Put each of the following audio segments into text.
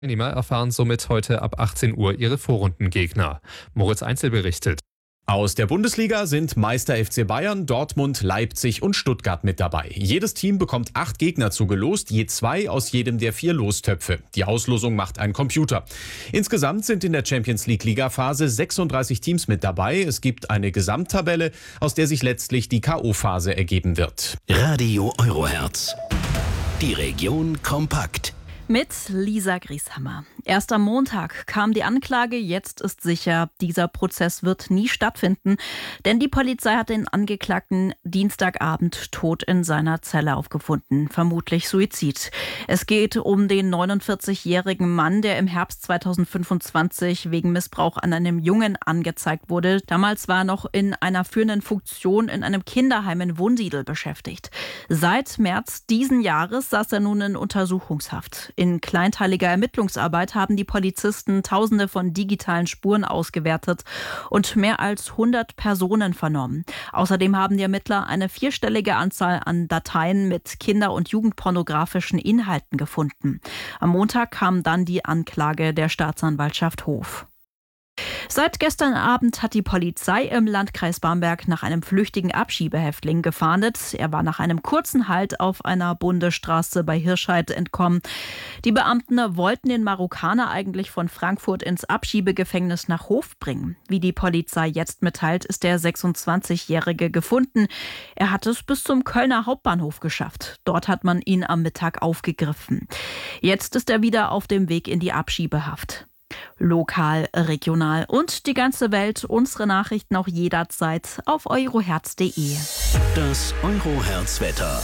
Teilnehmer erfahren somit heute ab 18 Uhr ihre Vorrundengegner. Moritz Einzel berichtet. Aus der Bundesliga sind Meister FC Bayern, Dortmund, Leipzig und Stuttgart mit dabei. Jedes Team bekommt 8 Gegner zugelost, je 2 aus jedem der 4 Lostöpfe. Die Auslosung macht ein Computer. Insgesamt sind in der Champions-League-Ligaphase 36 Teams mit dabei. Es gibt eine Gesamttabelle, aus der sich letztlich die K.O.-Phase ergeben wird. Radio Eurohertz. Die Region kompakt. Mit Lisa Grieshammer. Erst am Montag kam die Anklage, jetzt ist sicher, dieser Prozess wird nie stattfinden, denn die Polizei hat den Angeklagten Dienstagabend tot in seiner Zelle aufgefunden, vermutlich Suizid. Es geht um den 49-jährigen Mann, der im Herbst 2025 wegen Missbrauch an einem Jungen angezeigt wurde. Damals war er noch in einer führenden Funktion in einem Kinderheim in Wunsiedel beschäftigt. Seit März diesen Jahres saß er nun in Untersuchungshaft. In kleinteiliger Ermittlungsarbeit haben die Polizisten Tausende von digitalen Spuren ausgewertet und mehr als 100 Personen vernommen. Außerdem haben die Ermittler eine 4-stellige Anzahl an Dateien mit kinder- und jugendpornografischen Inhalten gefunden. Am Montag kam dann die Anklage der Staatsanwaltschaft Hof. Seit gestern Abend hat die Polizei im Landkreis Bamberg nach einem flüchtigen Abschiebehäftling gefahndet. Er war nach einem kurzen Halt auf einer Bundesstraße bei Hirscheid entkommen. Die Beamten wollten den Marokkaner eigentlich von Frankfurt ins Abschiebegefängnis nach Hof bringen. Wie die Polizei jetzt mitteilt, ist der 26-Jährige gefunden. Er hat es bis zum Kölner Hauptbahnhof geschafft. Dort hat man ihn am Mittag aufgegriffen. Jetzt ist er wieder auf dem Weg in die Abschiebehaft. Lokal, regional und die ganze Welt. Unsere Nachrichten auch jederzeit auf eurohertz.de. Das Eurohertz-Wetter.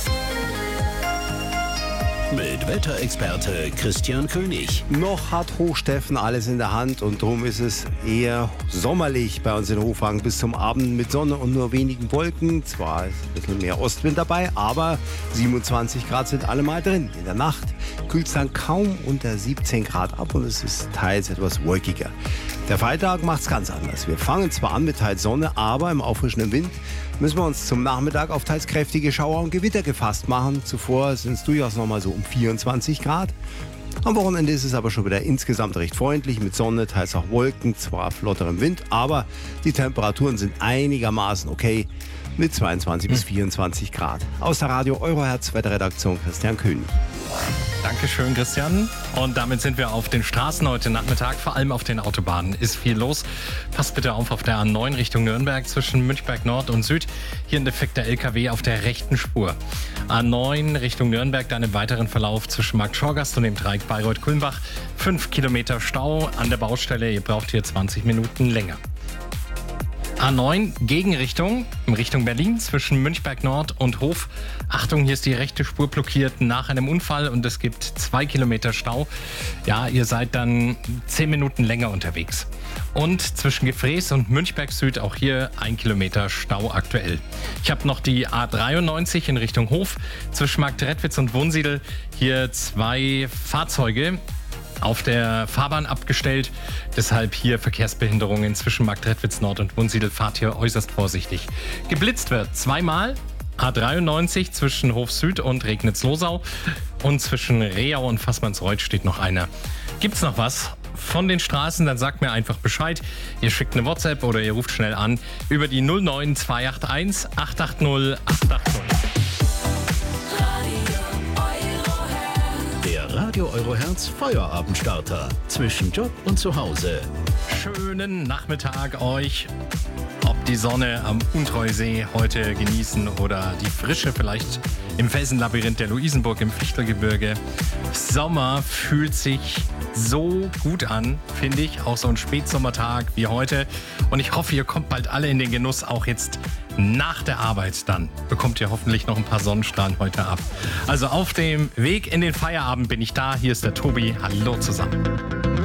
Mit Wetterexperte Christian König. Noch hat Hochsteffen alles in der Hand und darum ist es eher sommerlich bei uns in Hofwang bis zum Abend mit Sonne und nur wenigen Wolken. Zwar ist ein bisschen mehr Ostwind dabei, aber 27 Grad sind allemal drin. In der Nacht kühlt es dann kaum unter 17 Grad ab und es ist teils etwas wolkiger. Der Freitag macht es ganz anders. Wir fangen zwar an mit teils Sonne, aber im auffrischenden Wind müssen wir uns zum Nachmittag auf teils kräftige Schauer und Gewitter gefasst machen. Zuvor sind es durchaus noch mal so um 24 Grad. Am Wochenende ist es aber schon wieder insgesamt recht freundlich mit Sonne, teils auch Wolken, zwar flotterem Wind, aber die Temperaturen sind einigermaßen okay mit 22 bis 24 Grad. Aus der Radio Eurohertz Wetterredaktion Christian König. Dankeschön, Christian. Und damit sind wir auf den Straßen heute Nachmittag, vor allem auf den Autobahnen. Ist viel los. Passt bitte auf der A9 Richtung Nürnberg zwischen Münchberg Nord und Süd. Hier ein defekter LKW auf der rechten Spur. A9 Richtung Nürnberg, dann im weiteren Verlauf zwischen Marktschorgast und dem Dreieck Bayreuth-Kulmbach. 5 Kilometer Stau an der Baustelle. Ihr braucht hier 20 Minuten länger. A9 Gegenrichtung, in Richtung Berlin zwischen Münchberg Nord und Hof. Achtung, hier ist die rechte Spur blockiert nach einem Unfall und es gibt 2 Kilometer Stau. Ja, ihr seid dann 10 Minuten länger unterwegs. Und zwischen Gefrees und Münchberg Süd auch hier 1 Kilometer Stau aktuell. Ich habe noch die A93 in Richtung Hof zwischen Marktredwitz und Wunsiedel. Hier 2 Fahrzeuge auf der Fahrbahn abgestellt. Deshalb hier Verkehrsbehinderungen zwischen Marktredwitz Nord und Wunsiedel. Fahrt hier äußerst vorsichtig. Geblitzt wird 2-mal. A93 zwischen Hof Süd und Regnitz-Losau. Und zwischen Reau und Fassmannsreuth steht noch einer. Gibt's noch was von den Straßen, dann sagt mir einfach Bescheid. Ihr schickt eine WhatsApp oder ihr ruft schnell an über die 09281 880 880. Radio Eurohertz Feuerabendstarter. Zwischen Job und Zuhause. Schönen Nachmittag euch. Ob die Sonne am Untreusee heute genießen oder die Frische vielleicht im Felsenlabyrinth der Luisenburg im Fichtelgebirge. Sommer fühlt sich so gut an, finde ich. Auch so ein Spätsommertag wie heute. Und ich hoffe, ihr kommt bald alle in den Genuss, auch jetzt nach der Arbeit dann. Bekommt ihr hoffentlich noch ein paar Sonnenstrahlen heute ab. Also auf dem Weg in den Feierabend bin ich da. Hier ist der Tobi. Hallo zusammen.